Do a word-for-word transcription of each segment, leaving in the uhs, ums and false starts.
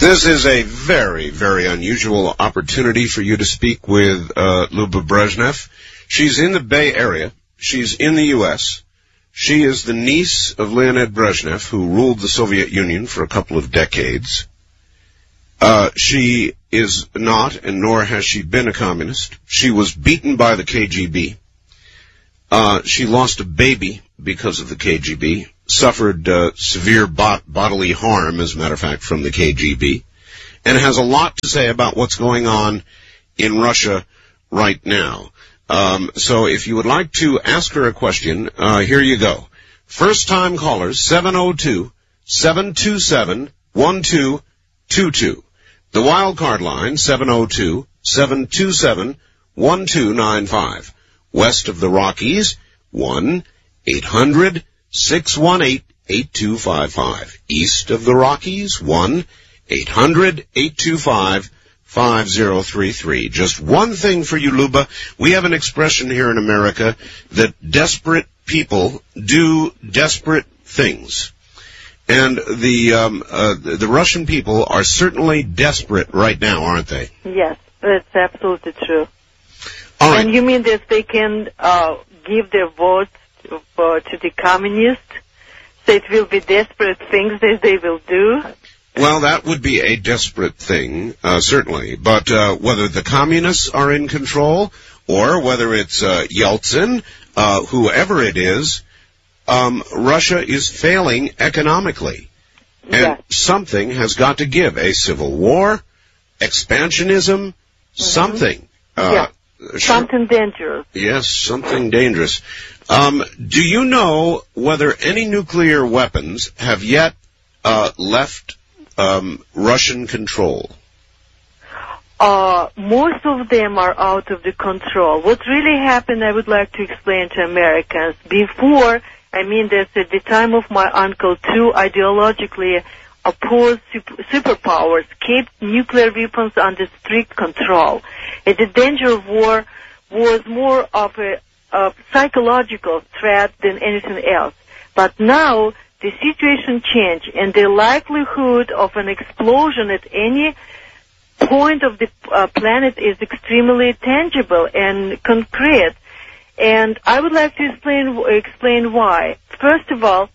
This is a very, very unusual opportunity for you to speak with uh, Luba Brezhnev. She's in the Bay Area. She's in the U S She is the niece of Leonid Brezhnev, who ruled the Soviet Union for a couple of decades. Uh, she is not, and nor has she been, a communist. She was beaten by the K G B. Uh, she lost a baby because of the K G B, suffered uh, severe bot- bodily harm, as a matter of fact, from the K G B, and has a lot to say about what's going on in Russia right now. Um, so if you would like to ask her a question, uh, here you go. First-time callers, seven oh two, seven two seven, one two two two. The wildcard line, seven oh two, seven two seven, one two nine five. West of the Rockies, one eight hundred, six one eight, eight two five five. East of the Rockies, one eight hundred, eight two five, five zero three three. Just one thing for you, Luba. We have an expression here in America that desperate people do desperate things. And the um, uh, the Russian people are certainly desperate right now, aren't they? Yes, that's absolutely true. All right. And you mean that they can uh, give their votes to, uh, to the communists, so it will be desperate things that they will do? Well, that would be a desperate thing, uh, certainly. But uh, whether the communists are in control or whether it's uh, Yeltsin, uh, whoever it is, um, Russia is failing economically. And yes. Something has got to give. A civil war, expansionism, mm-hmm. something. Uh, yeah. Sure. Something dangerous. Yes, something dangerous. Um, do you know whether any nuclear weapons have yet uh, left um, Russian control? Uh, most of them are out of the control. What really happened, I would like to explain to Americans. Before, I mean that at the time of my uncle, two ideologically opposed super, superpowers kept nuclear weapons under strict control. And the danger of war was more of a, a psychological threat than anything else. But now the situation changed, and the likelihood of an explosion at any point of the uh, planet is extremely tangible and concrete. And I would like to explain explain why. First of all,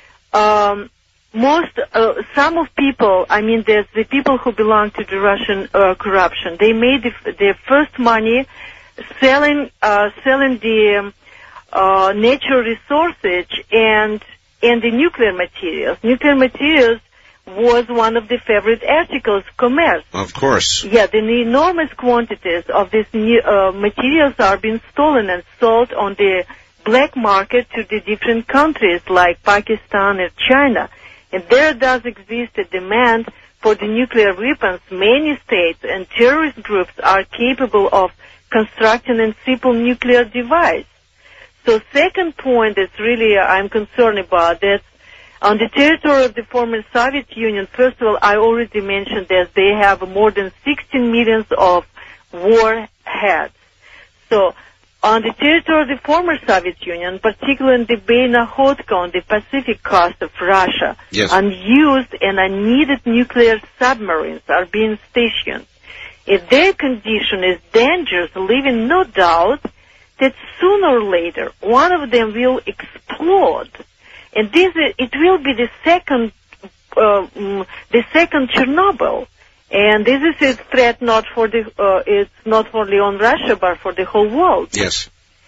um, Most, uh, some of people, I mean, there's the people who belong to the Russian uh, corruption. They made the, their first money selling, uh, selling the uh, natural resources and and the nuclear materials. Nuclear materials was one of the favorite articles of commerce. Of course. Yeah, the enormous quantities of these new, uh, materials are being stolen and sold on the black market to the different countries like Pakistan and China. And there does exist a demand for the nuclear weapons. Many states and terrorist groups are capable of constructing a simple nuclear device. So second point is really I'm concerned about that on the territory of the former Soviet Union, first of all, I already mentioned that they have more than sixteen millions of warheads. So on the territory of the former Soviet Union, particularly in the Bay Nakhodka on the Pacific coast of Russia, yes. unused and unneeded nuclear submarines are being stationed. If their condition is dangerous, leaving no doubt that sooner or later one of them will explode, and this is, it will be the second, uh, the second Chernobyl. And this is a threat not for the, uh, it's not only on Russia, but for the whole world. Yes.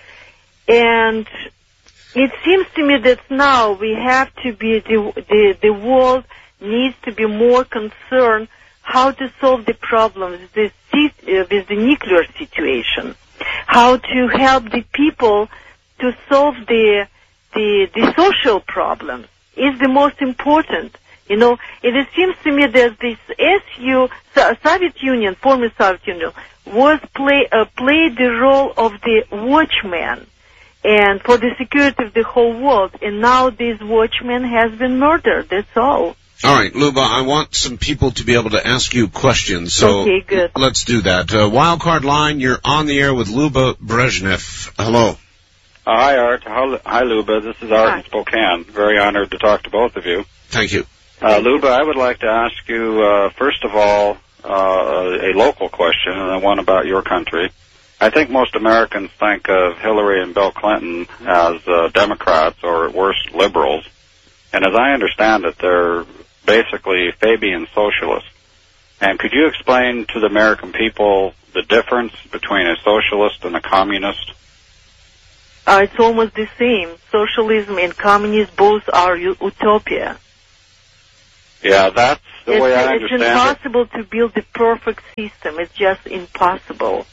And it seems to me that now we have to be, the, the, the world needs to be more concerned how to solve the problems with the, uh, with the nuclear situation, how to help the people to solve the, the, the social problems is the most important. You know, it seems to me that this S U, Soviet Union, former Soviet Union, was play, uh, played the role of the watchman and for the security of the whole world. And now this watchman has been murdered. That's all. All right, Luba, I want some people to be able to ask you questions, so okay, good. Let's do that. Uh, Wildcard line, you're on the air with Luba Brezhnev. Hello. Uh, hi, Art. Hi, Luba. This is Art Hi. in Spokane. Very honored to talk to both of you. Thank you. Uh, Luba, I would like to ask you, uh, first of all, uh, a local question, and then one about your country. I think most Americans think of Hillary and Bill Clinton as uh, Democrats, or at worst, liberals. And as I understand it, they're basically Fabian socialists. And could you explain to the American people the difference between a socialist and a communist? Uh, it's almost the same. Socialism and communism both are u- utopia. Yeah, that's the it's, way I it's understand it. It's impossible to build the perfect system. It's just impossible.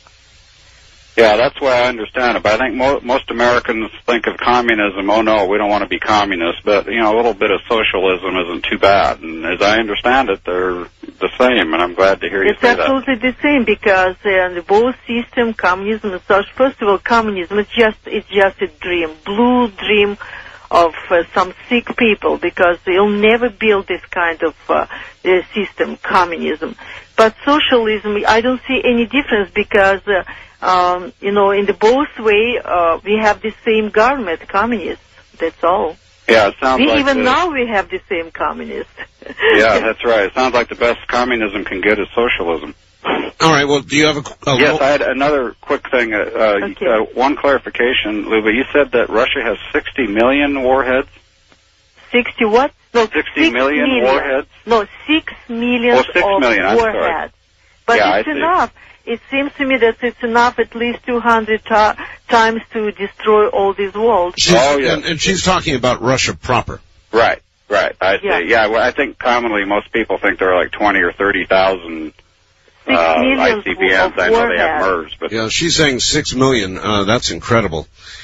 Yeah, that's the way I understand it. But I think mo- most Americans think of communism, oh no, we don't want to be communists. But, you know, a little bit of socialism isn't too bad. And as I understand it, they're the same, and I'm glad to hear you it's say that. It's absolutely the same, because uh, the both system, communism and such, first of all, communism, it's just, it's just a dream, blue dream of uh, some sick people, because they'll never build this kind of uh, uh, system, communism. But socialism, I don't see any difference, because, uh, um, you know, in the both way, uh, we have the same government, communists. That's all. Yeah, it sounds we, like even the, now we have the same communists. Yeah, that's right. It sounds like the best communism can get is socialism. All right, well, do you have a... a yes, I had another quick thing. Uh, okay. uh, one clarification, Luba. You said that Russia has sixty million warheads? sixty what? No, sixty million, million warheads? No, six million oh, six of million, I'm warheads. sorry. But yeah, it's I see. enough. It seems to me that it's enough at least two hundred ta- times to destroy all these worlds. She's, oh, yeah. And, and she's talking about Russia proper. Right, right. I see. Yeah, yeah well, I think commonly most people think there are like twenty or thirty thousand uh, I C B Ms. I know they have MERS. But yeah, she's saying six million. Uh, that's incredible.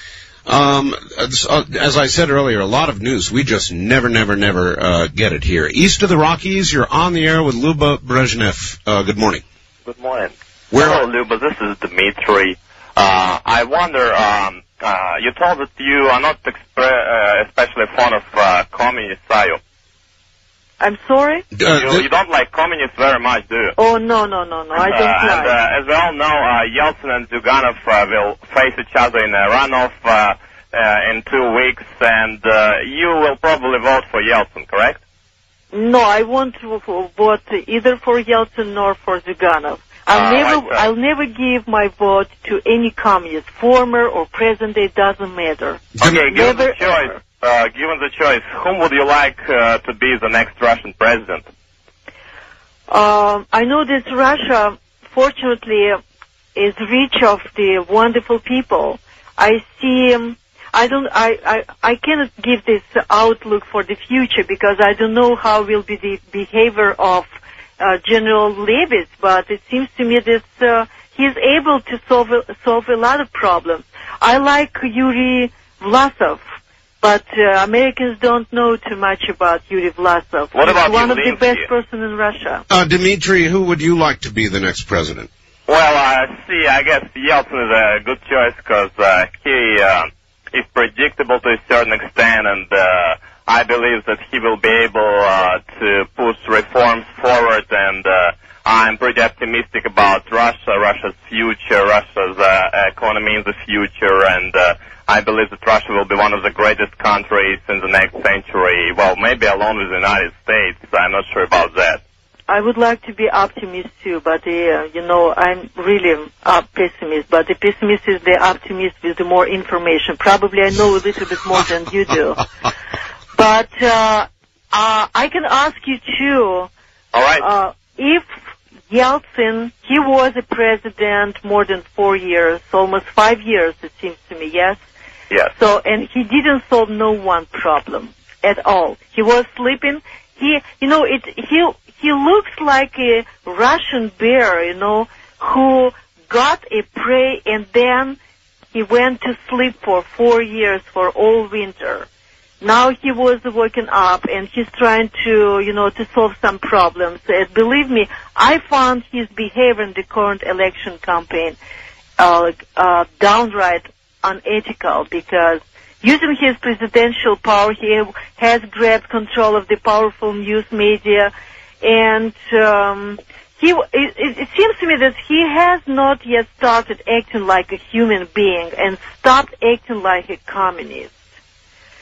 Um, as I said earlier, a lot of news. We just never, never, never uh, get it here. East of the Rockies, you're on the air with Luba Brezhnev. Uh, good morning. Good morning. Where Hello, are... Luba. This is Dmitry. Uh, I wonder, um, uh, you told that you are not expre- uh, especially fond of uh, communist style. I'm sorry? Uh, you, you don't like communists very much, do you? Oh, no, no, no, no. I don't uh, like. And uh, as we all know, uh, Yeltsin and Zyuganov uh, will face each other in a runoff uh, uh, in two weeks, and uh, you will probably vote for Yeltsin, correct? No, I won't vote either for Yeltsin nor for Zyuganov. I'll Uh, never, like that. I'll never give my vote to any communist, former or present. It doesn't matter. Okay, given Never, the choice, uh, given the choice, whom would you like uh, to be the next Russian president? Um, I know that Russia, fortunately, is rich of the wonderful people. I see. Um, I don't. I, I. I cannot give this outlook for the future, because I don't know how will be the behavior of uh, General Levitz. But it seems to me that uh, he is able to solve a, solve a lot of problems. I like Yuri Vlasov. But uh, Americans don't know too much about Yuri Vlasov. What He's about one of the Yeltsin? best person in Russia. Uh, Dmitry, who would you like to be the next president? Well, uh, see, I guess Yeltsin is a good choice because uh, he uh, is predictable to a certain extent, and uh, I believe that he will be able uh, to push reforms forward, and uh, I'm pretty optimistic about Russia, Russia's future, Russia's uh, economy in the future, and uh, I believe that Russia will be one of the greatest countries in the next century. Well, maybe along with the United States. I'm not sure about that. I would like to be optimist too, but uh, you know, I'm really a pessimist. But the pessimist is the optimist with the more information. Probably I know a little bit more than you do. But uh, uh, I can ask you too. All right. Uh, if Yeltsin, he was a president more than four years, almost five years, it seems to me. Yes. Yes. So, and he didn't solve no one problem at all. He was sleeping. He, you know, it, he, he looks like a Russian bear, you know, who got a prey and then he went to sleep for four years for all winter. Now he was waking up and he's trying to, you know, to solve some problems. Uh, believe me, I found his behavior in the current election campaign uh, uh, downright unethical, because using his presidential power, he has grabbed control of the powerful news media, and um, he. It, it seems to me that he has not yet started acting like a human being and stopped acting like a communist.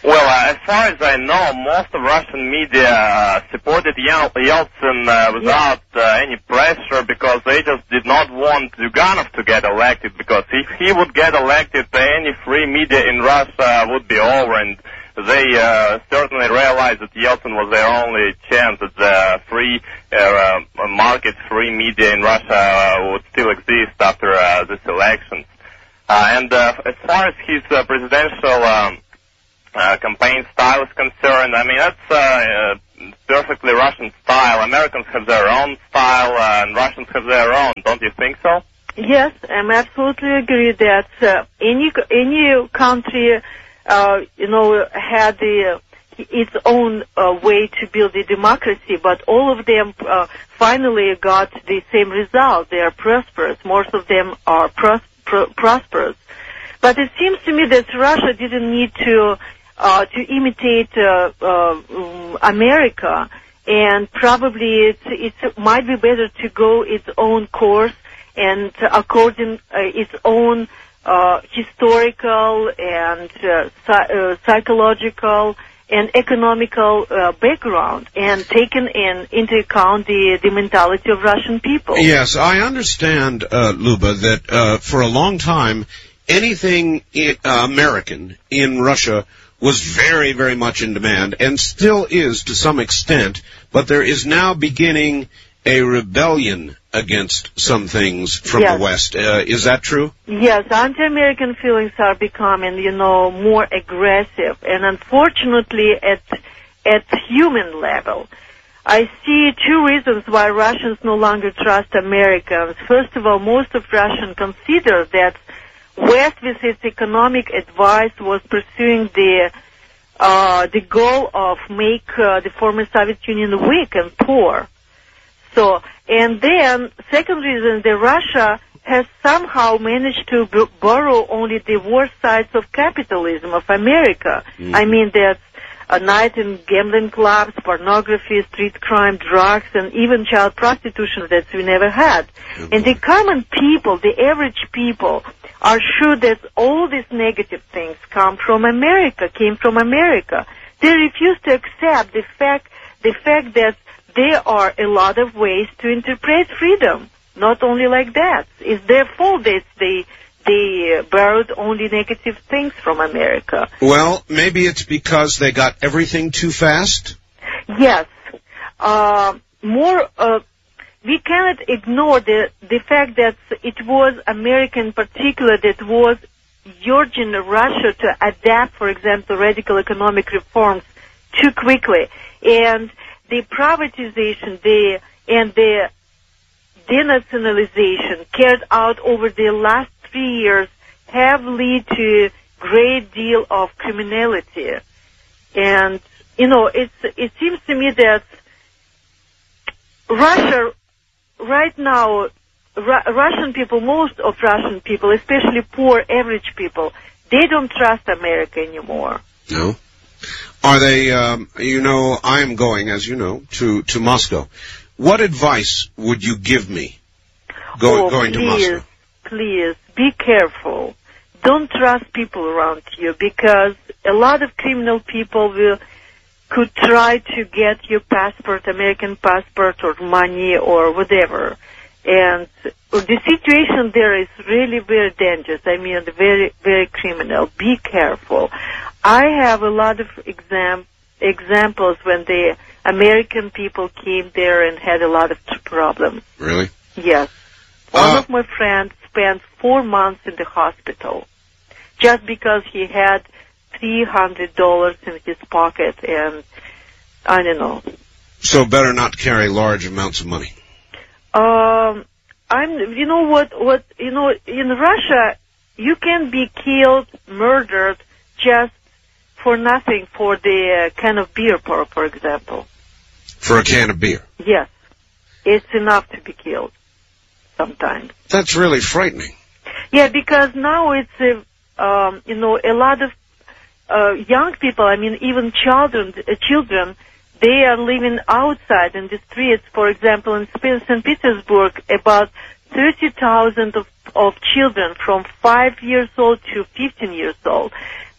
Well, uh, as far as I know, most of Russian media uh, supported Yel- Yeltsin uh, without uh, any pressure because they just did not want Zyuganov to get elected, because if he would get elected, any free media in Russia would be over, and they uh, certainly realized that Yeltsin was their only chance, that the free uh, market, free media in Russia uh, would still exist after uh, this election. Uh, and uh, as far as his uh, presidential um, Uh, campaign style is concerned, I mean, that's uh, uh, perfectly Russian style. Americans have their own style, uh, and Russians have their own. Don't you think so? Yes, I'm absolutely agree that uh, any any country, uh, you know, had the, its own uh, way to build a democracy, but all of them uh, finally got the same result. They are prosperous. Most of them are pros- pro- prosperous. But it seems to me that Russia didn't need to Uh, to imitate uh, uh, um, America, and probably it's, it might be better to go its own course and according uh, its own uh, historical and uh, psy- uh, psychological and economical uh, background, and taken in into account the, the mentality of Russian people. Yes, I understand, uh, Luba, that uh, for a long time, anything in, uh, American in Russia was very, very much in demand, and still is to some extent, but there is now beginning a rebellion against some things from yes. the West. Uh, is that true? Yes, anti-American feelings are becoming, you know, more aggressive, and unfortunately at at human level. I see two reasons why Russians no longer trust Americans. First of all, most of Russians consider that West, with its economic advice, was pursuing the uh, the goal of make uh, the former Soviet Union weak and poor. So, and then second reason, that Russia has somehow managed to b- borrow only the worst sides of capitalism of America. Mm-hmm. I mean, that's a night in gambling clubs, pornography, street crime, drugs, and even child prostitution that we never had. Mm-hmm. And the common people, the average people, are sure that all these negative things come from America, came from America. They refuse to accept the fact, the fact that there are a lot of ways to interpret freedom. Not only like that. It's their fault that they, they borrowed only negative things from America. Well, maybe it's because they got everything too fast? Yes. Uh, more, uh, we cannot ignore the, the fact that it was America in particular that was urging Russia to adapt, for example, radical economic reforms too quickly. And the privatization the, and the denationalization carried out over the last three years have led to great deal of criminality. And, you know, it's, it seems to me that Russia, right now, Ru- Russian people, most of Russian people, especially poor average people, they don't trust America anymore. No? Are they, um, you know, I am going, as you know, to, to Moscow. What advice would you give me go, oh, going please, to Moscow? Please, be careful. Don't trust people around you, because a lot of criminal people will could try to get your passport, American passport, or money, or whatever. And the situation there is really very dangerous. I mean, very, very criminal. Be careful. I have a lot of exam- examples when the American people came there and had a lot of t- problems. Really? Yes. One Uh, of my friends spent four months in the hospital just because he had three hundred dollars in his pocket, and I don't know. So better not carry large amounts of money. Um, I'm, you know what, what, you know, in Russia, you can be killed, murdered, just for nothing, for the uh, can of beer, for, for example. For a can of beer? Yes. It's enough to be killed sometimes. That's really frightening. Yeah, because now it's, uh, um, you know, a lot of uh, young people, I mean, even children, uh, children, they are living outside in the streets. For example, in Saint Petersburg, about thirty thousand of, of children from five years old to fifteen years old,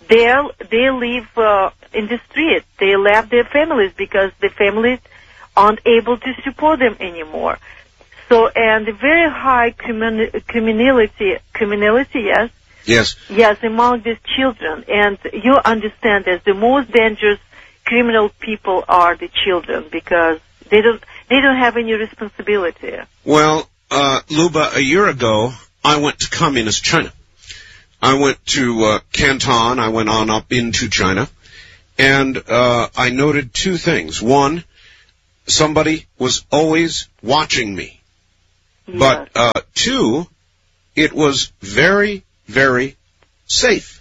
they they live uh, in the street. They left their families because the families aren't able to support them anymore. So, and very high communi- criminality, criminality, yes, Yes. yes, among these children. And you understand that the most dangerous criminal people are the children because they don't they don't have any responsibility. Well, uh, Luba, a year ago, I went to communist China. I went to uh, Canton. I went on up into China, and uh, I noted two things. One, somebody was always watching me. Yes. But, uh, two, it was very, very safe.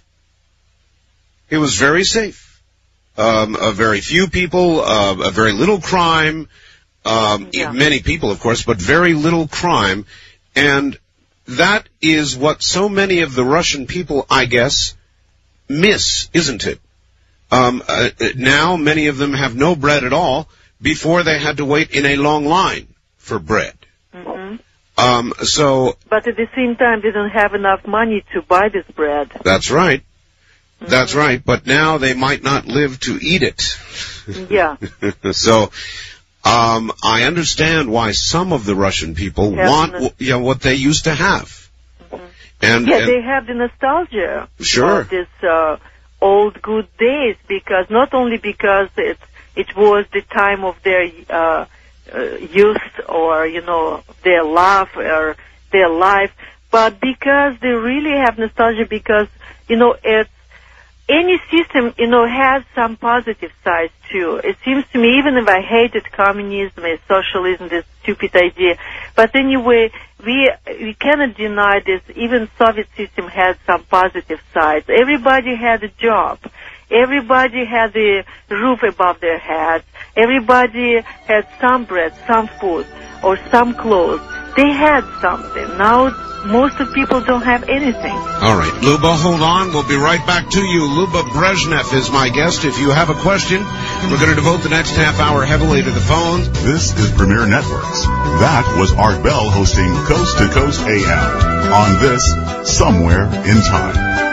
It was very safe. Um, a very few people, uh, a very little crime, um, Yeah. many people, of course, but very little crime. And that is what so many of the Russian people, I guess, miss, isn't it? Um, uh, now many of them have no bread at all. Before they had to wait in a long line for bread. Mm-hmm. Um, so But at the same time, they don't have enough money to buy this bread. that's right. Mm-hmm. That's right. But now they might not live to eat it. Yeah. So um, I understand why some of the Russian people Yes, want and- you know, what they used to have. Mm-hmm. And, Yeah, and they have the nostalgia Sure. of this uh, old good days because not only because it's it was the time of their uh, uh, youth or you know their love or their life, but because they really have nostalgia because you know it's any system you know has some positive sides too. It seems to me even if I hated communism and socialism, this stupid idea, but anyway. We we cannot deny this. Even Soviet system had some positive sides. Everybody had a job. Everybody had a roof above their heads. Everybody had some bread, some food, or some clothes. They had something. Now most of people don't have anything. all right, Luba, hold on. We'll be right back to you. Luba Brezhnev is my guest. If you have a question, we're going to devote the next half hour heavily to the phones. This is Premier Networks. That was Art Bell hosting Coast to Coast A M on this Somewhere in Time.